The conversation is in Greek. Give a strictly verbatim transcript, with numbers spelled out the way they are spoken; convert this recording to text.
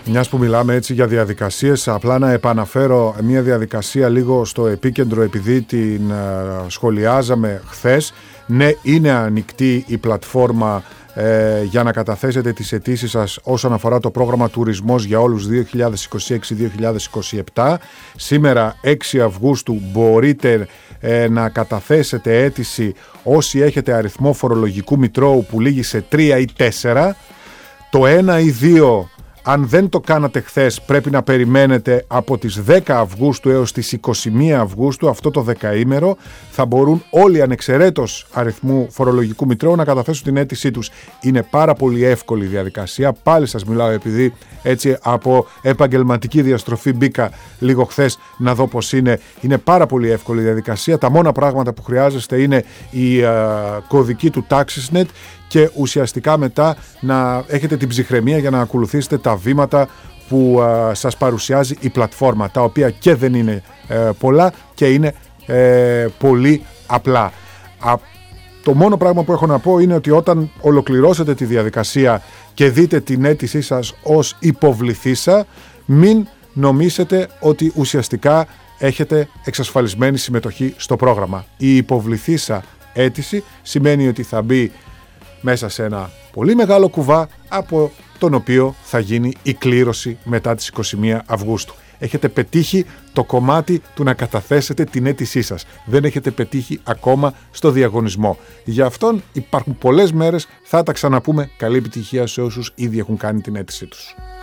Μιας που μιλάμε έτσι για διαδικασίες, απλά να επαναφέρω μια διαδικασία λίγο στο επίκεντρο, επειδή την uh, σχολιάζαμε χθες. Ναι, είναι ανοιχτή η πλατφόρμα ε, για να καταθέσετε τις αιτήσεις σας όσον αφορά το πρόγραμμα τουρισμός για όλους δύο χιλιάδες είκοσι έξι δύο χιλιάδες είκοσι επτά. Σήμερα έξι Αυγούστου μπορείτε ε, να καταθέσετε αίτηση όσοι έχετε αριθμό φορολογικού μητρώου που λήγει σε τρία ή τέσσερα. Το ένα ή δύο, αν δεν το κάνατε χθες, πρέπει να περιμένετε από τις δέκα Αυγούστου έως τις είκοσι μία Αυγούστου, αυτό το δεκαήμερο, θα μπορούν όλοι ανεξαιρέτως αριθμού φορολογικού μητρώου να καταθέσουν την αίτησή τους. Είναι πάρα πολύ εύκολη διαδικασία, πάλι σας μιλάω επειδή έτσι από επαγγελματική διαστροφή μπήκα λίγο χθες να δω πώς είναι. Είναι πάρα πολύ εύκολη διαδικασία, τα μόνα πράγματα που χρειάζεστε είναι η uh, κωδική του TaxisNet και ουσιαστικά μετά να έχετε την ψυχραιμία για να ακολουθήσετε τα βήματα που α, σας παρουσιάζει η πλατφόρμα, τα οποία και δεν είναι ε, πολλά και είναι ε, πολύ απλά. Α, το μόνο πράγμα που έχω να πω είναι ότι όταν ολοκληρώσετε τη διαδικασία και δείτε την αίτησή σας ως υποβληθήσα, μην νομίσετε ότι ουσιαστικά έχετε εξασφαλισμένη συμμετοχή στο πρόγραμμα. Η υποβληθήσα αίτηση σημαίνει ότι θα μπει μέσα σε ένα πολύ μεγάλο κουβά από τον οποίο θα γίνει η κλήρωση μετά τις είκοσι μία Αυγούστου. Έχετε πετύχει το κομμάτι του να καταθέσετε την αίτησή σας. Δεν έχετε πετύχει ακόμα στο διαγωνισμό. Γι' αυτόν υπάρχουν πολλές μέρες, θα τα ξαναπούμε. Καλή επιτυχία σε όσους ήδη έχουν κάνει την αίτησή τους.